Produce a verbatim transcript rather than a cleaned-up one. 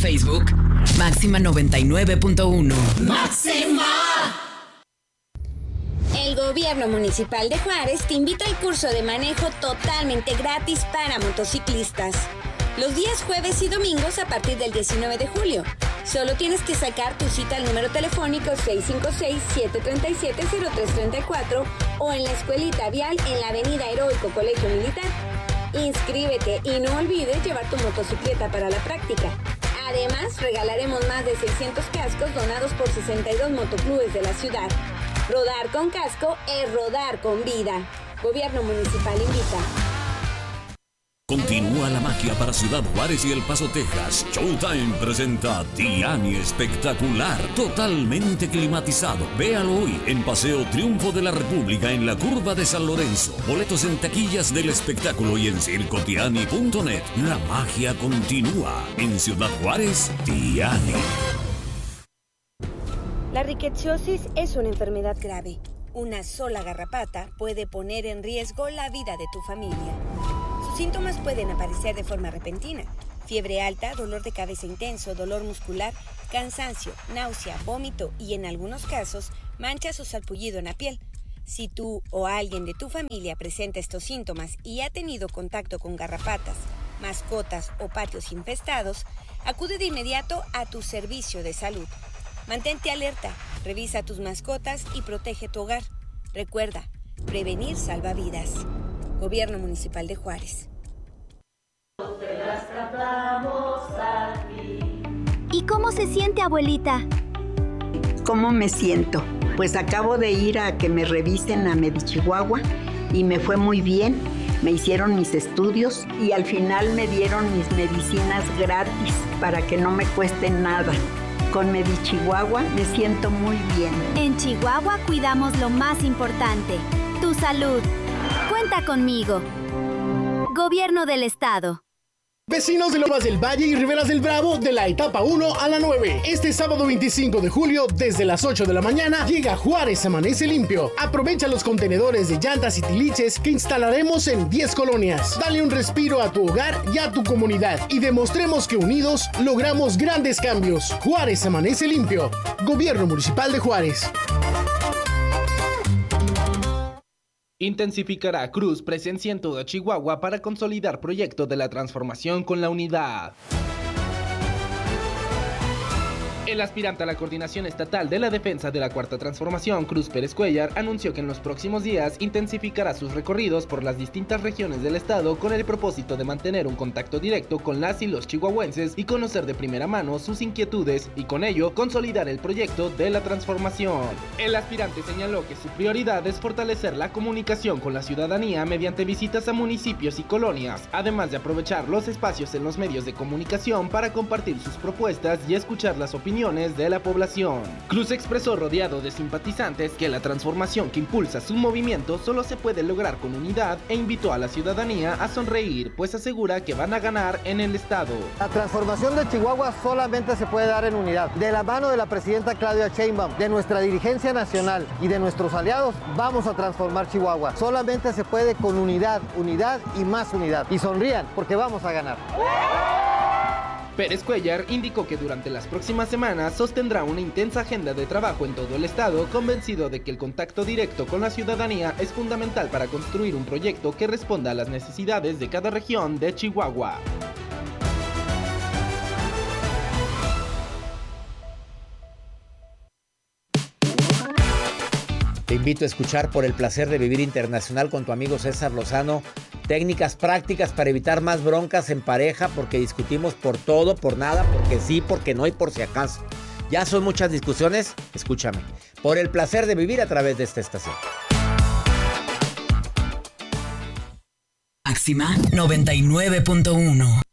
Facebook, Máxima noventa y nueve punto uno. ¡Máxima! El Gobierno Municipal de Juárez te invita al curso de manejo totalmente gratis para motociclistas. Los días jueves y domingos a partir del diecinueve de julio. Solo tienes que sacar tu cita al número telefónico seis cinco seis, siete tres siete, cero tres tres cuatro o en la escuelita vial en la avenida Heroico Colegio Militar. Inscríbete y no olvides llevar tu motocicleta para la práctica. Además, regalaremos más de seiscientos cascos donados por sesenta y dos motoclubes de la ciudad. Rodar con casco es rodar con vida. Gobierno Municipal invita. Continúa la magia para Ciudad Juárez y El Paso, Texas. Showtime presenta Tiani Espectacular, totalmente climatizado. Véalo hoy en Paseo Triunfo de la República en la curva de San Lorenzo. Boletos en taquillas del espectáculo y en circo tiani punto net. La magia continúa en Ciudad Juárez. Tiani. La rickettsiosis es una enfermedad grave. Una sola garrapata puede poner en riesgo la vida de tu familia. Sus síntomas pueden aparecer de forma repentina: fiebre alta, dolor de cabeza intenso, dolor muscular, cansancio, náusea, vómito y en algunos casos manchas o salpullido en la piel. Si tú o alguien de tu familia presenta estos síntomas y ha tenido contacto con garrapatas, mascotas o patios infestados, acude de inmediato a tu servicio de salud. Mantente alerta, revisa a tus mascotas y protege tu hogar. Recuerda, prevenir salva vidas. Gobierno Municipal de Juárez. ¿Y cómo se siente, abuelita? ¿Cómo me siento? Pues acabo de ir a que me revisen a Medichihuahua y me fue muy bien. Me hicieron mis estudios y al final me dieron mis medicinas gratis para que no me cueste nada. Con Medichihuahua me siento muy bien. En Chihuahua cuidamos lo más importante, tu salud. Cuenta conmigo. Gobierno del Estado. Vecinos de Lomas del Valle y Riberas del Bravo, de la etapa uno a la nueve. Este sábado veinticinco de julio, desde las ocho de la mañana, llega Juárez Amanece Limpio. Aprovecha los contenedores de llantas y tiliches que instalaremos en diez colonias. Dale un respiro a tu hogar y a tu comunidad y demostremos que unidos logramos grandes cambios. Juárez Amanece Limpio. Gobierno Municipal de Juárez. Intensificará Cruz presencia en toda Chihuahua para consolidar proyecto de la transformación con la unidad. El aspirante a la coordinación estatal de la defensa de la Cuarta Transformación, Cruz Pérez Cuellar, anunció que en los próximos días intensificará sus recorridos por las distintas regiones del estado con el propósito de mantener un contacto directo con las y los chihuahuenses y conocer de primera mano sus inquietudes y con ello consolidar el proyecto de la transformación. El aspirante señaló que su prioridad es fortalecer la comunicación con la ciudadanía mediante visitas a municipios y colonias, además de aprovechar los espacios en los medios de comunicación para compartir sus propuestas y escuchar las opiniones de la población. Cruz expresó, rodeado de simpatizantes, que la transformación que impulsa su movimiento solo se puede lograr con unidad e invitó a la ciudadanía a sonreír, pues asegura que van a ganar en el estado. La transformación de Chihuahua solamente se puede dar en unidad. De la mano de la presidenta Claudia Sheinbaum, de nuestra dirigencia nacional y de nuestros aliados, vamos a transformar Chihuahua. Solamente se puede con unidad, unidad y más unidad. Y sonrían, porque vamos a ganar. Pérez Cuellar indicó que durante las próximas semanas sostendrá una intensa agenda de trabajo en todo el estado, convencido de que el contacto directo con la ciudadanía es fundamental para construir un proyecto que responda a las necesidades de cada región de Chihuahua. Te invito a escuchar Por el Placer de Vivir Internacional con tu amigo César Lozano. Técnicas prácticas para evitar más broncas en pareja, porque discutimos por todo, por nada, porque sí, porque no y por si acaso. Ya son muchas discusiones, escúchame. Por el Placer de Vivir a través de esta estación. Máxima noventa y nueve punto uno.